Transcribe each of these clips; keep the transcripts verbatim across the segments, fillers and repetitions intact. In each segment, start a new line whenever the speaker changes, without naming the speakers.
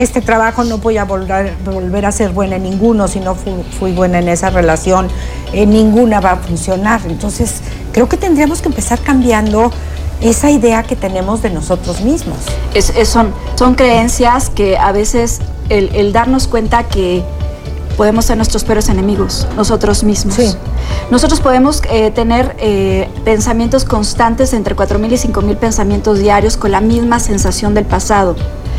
este trabajo no voy a volver, volver a ser buena en ninguno, si no fui, fui buena en esa relación, eh, ninguna va a funcionar. Entonces, creo que tendríamos que empezar cambiando esa idea que tenemos de nosotros mismos.
Es, es, son, son creencias que a veces el, el darnos cuenta que podemos ser nuestros peores enemigos, nosotros mismos.
Sí.
Nosotros podemos eh, tener eh, pensamientos constantes, entre cuatro mil y cinco mil pensamientos diarios con la misma sensación del pasado.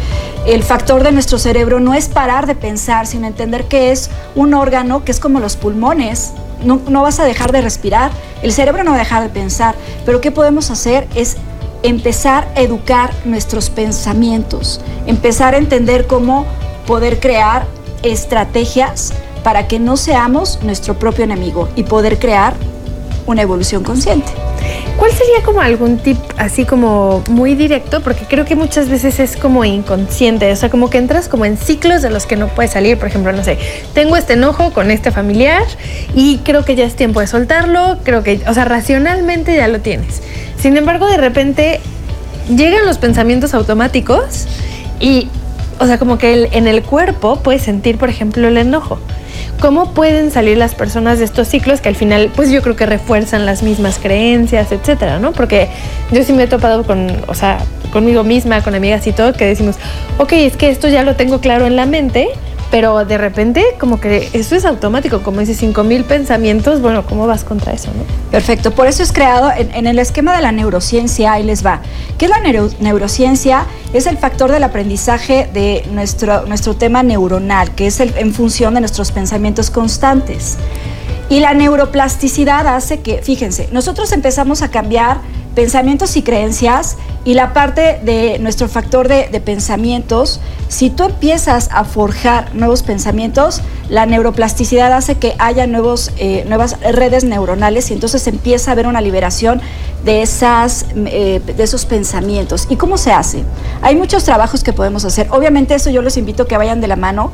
El factor de nuestro cerebro no es parar de pensar, sino entender que es un órgano que es como los pulmones. No, no vas a dejar de respirar, el cerebro no va a dejar de pensar, pero ¿qué podemos hacer? Es empezar a educar nuestros pensamientos, empezar a entender cómo poder crear estrategias para que no seamos nuestro propio enemigo y poder crear una evolución consciente.
¿Cuál sería como algún tip así como muy directo? Porque creo que muchas veces es como inconsciente, o sea, como que entras como en ciclos de los que no puedes salir. Por ejemplo, no sé, tengo este enojo con este familiar y creo que ya es tiempo de soltarlo, creo que, o sea, racionalmente ya lo tienes. Sin embargo, de repente llegan los pensamientos automáticos y, o sea, como que el, en el cuerpo puedes sentir, por ejemplo, el enojo. ¿Cómo pueden salir las personas de estos ciclos que al final, pues yo creo que refuerzan las mismas creencias, etcétera, ¿no? Porque yo sí me he topado con, o sea, conmigo misma, con amigas y todo, que decimos, ok, es que esto ya lo tengo claro en la mente, pero de repente como que eso es automático, como dices, cinco mil pensamientos, bueno, ¿cómo vas contra eso, no?
Perfecto, por eso es creado en, en el esquema de la neurociencia, ahí les va. ¿Qué es la neuro, neurociencia? Es el factor del aprendizaje de nuestro, nuestro tema neuronal, que es el, en función de nuestros pensamientos constantes. Y la neuroplasticidad hace que, fíjense, nosotros empezamos a cambiar pensamientos y creencias, y la parte de nuestro factor de, de pensamientos, si tú empiezas a forjar nuevos pensamientos, la neuroplasticidad hace que haya nuevos, eh, nuevas redes neuronales, y entonces empieza a haber una liberación de, esas, eh, de esos pensamientos. ¿Y cómo se hace? Hay muchos trabajos que podemos hacer. Obviamente eso yo los invito a que vayan de la mano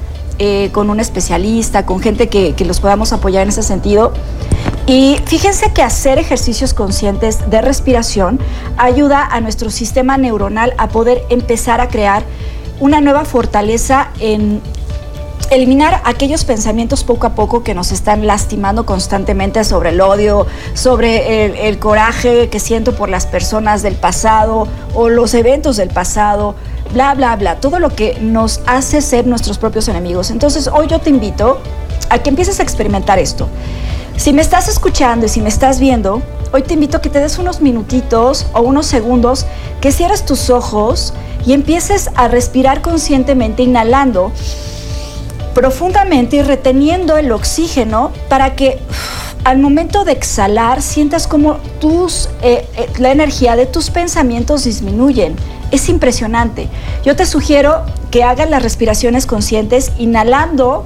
eh, con un especialista, con gente que, que los podamos apoyar en ese sentido. Y fíjense que hacer ejercicios conscientes de respiración ayuda a nuestro sistema neuronal a poder empezar a crear una nueva fortaleza en eliminar aquellos pensamientos poco a poco que nos están lastimando constantemente, sobre el odio, sobre el, el coraje que siento por las personas del pasado o los eventos del pasado, bla, bla, bla, todo lo que nos hace ser nuestros propios enemigos. Entonces, hoy yo te invito a que empieces a experimentar esto. Si me estás escuchando y si me estás viendo, hoy te invito a que te des unos minutitos o unos segundos, que cierres tus ojos y empieces a respirar conscientemente, inhalando profundamente y reteniendo el oxígeno, para que uf, al momento de exhalar sientas como tus, eh, eh, la energía de tus pensamientos disminuyen. Es impresionante. Yo te sugiero que hagas las respiraciones conscientes, inhalando,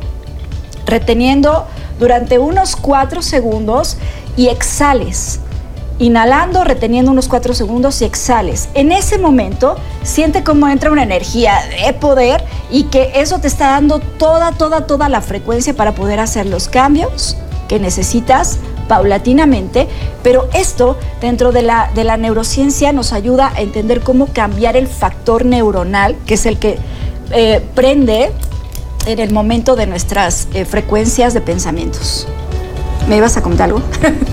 reteniendo durante unos cuatro segundos y exhales. Inhalando, reteniendo unos cuatro segundos y exhales. En ese momento, siente cómo entra una energía de poder y que eso te está dando toda, toda, toda la frecuencia para poder hacer los cambios que necesitas paulatinamente. Pero esto, dentro de la, de la neurociencia, nos ayuda a entender cómo cambiar el factor neuronal, que es el que eh, prende en el momento de nuestras eh, frecuencias de pensamientos. ¿Me ibas a comentar algo?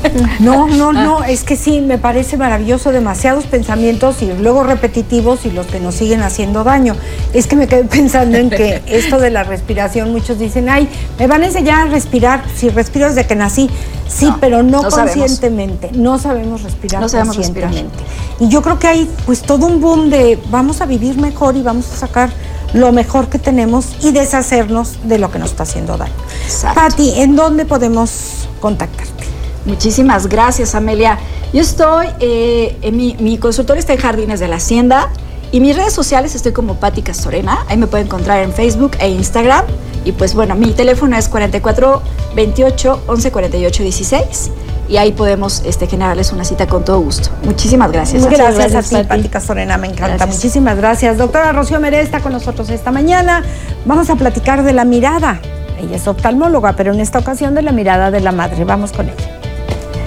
No, no, no, es que sí, me parece maravilloso, demasiados pensamientos y luego repetitivos y los que nos siguen haciendo daño. Es que me quedé pensando en que esto de la respiración, muchos dicen, ay, me van a enseñar a respirar, si respiro desde que nací. Sí, no, pero no, no conscientemente, sabemos. no sabemos respirar
no sabemos
conscientemente.
Respirar.
Y yo creo que hay pues todo un boom de vamos a vivir mejor y vamos a sacar lo mejor que tenemos y deshacernos de lo que nos está haciendo daño.
Exacto.
Pati, ¿en dónde podemos contactarte?
Muchísimas gracias, Amelia. Yo estoy, eh, en mi, mi consultorio está en Jardines de la Hacienda, y mis redes sociales estoy como Pati Castorena. Ahí me pueden encontrar en Facebook e Instagram. Y pues bueno, mi teléfono es cuarenta y cuatro, veintiocho, once, cuarenta y ocho, dieciséis. Y ahí podemos este, generarles una cita con todo gusto. Muchísimas gracias.
Muchas gracias, gracias a ti, Pati Castorena, me encanta. Gracias. Muchísimas gracias. Doctora Rocío Meré está con nosotros esta mañana. Vamos a platicar de la mirada. Ella es oftalmóloga, pero en esta ocasión de la mirada de la madre. Vamos con ella.